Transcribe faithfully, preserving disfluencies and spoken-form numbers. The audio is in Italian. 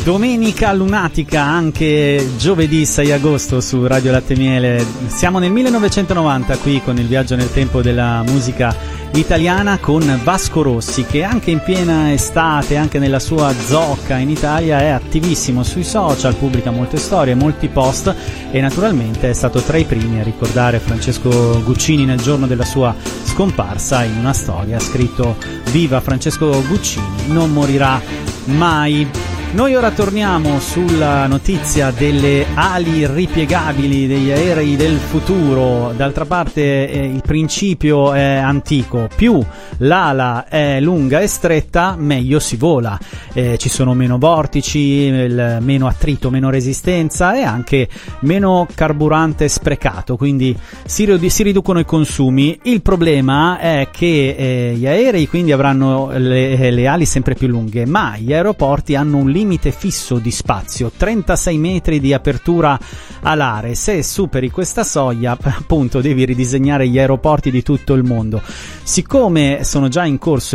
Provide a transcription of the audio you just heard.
Domenica lunatica, anche giovedì sei agosto su Radio Latte Miele. Siamo nel millenovecentonovanta qui con il viaggio nel tempo della musica italiana con Vasco Rossi, che anche in piena estate, anche nella sua zocca in Italia, è attivissimo sui social, pubblica molte storie, molti post e naturalmente è stato tra i primi a ricordare Francesco Guccini nel giorno della sua scomparsa. In una storia ha scritto: viva Francesco Guccini, non morirà mai. Noi ora torniamo sulla notizia delle ali ripiegabili degli aerei del futuro. D'altra parte eh, il principio è antico: più l'ala è lunga e stretta, meglio si vola. Eh, ci sono meno vortici, il, meno attrito, meno resistenza e anche meno carburante sprecato, quindi si, rid- si riducono i consumi. Il problema è che eh, gli aerei quindi avranno le, le ali sempre più lunghe, ma gli aeroporti hanno un limite fisso di spazio, trentasei metri di apertura alare. Se superi questa soglia, appunto, devi ridisegnare gli aeroporti di tutto il mondo. Siccome sono già in corso